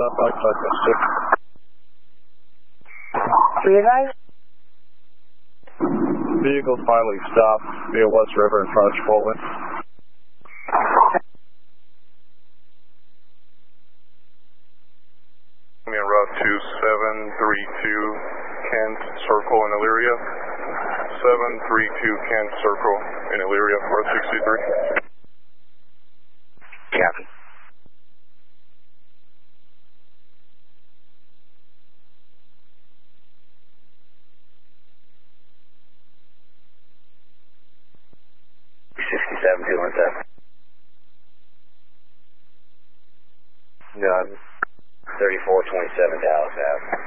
United? Vehicle finally stopped via West River in front of Chipotle. I'm in route 2732 Kent Circle in Elyria. 732 Kent Circle in Elyria, 463. Captain. None. 3427 Dallas Ave.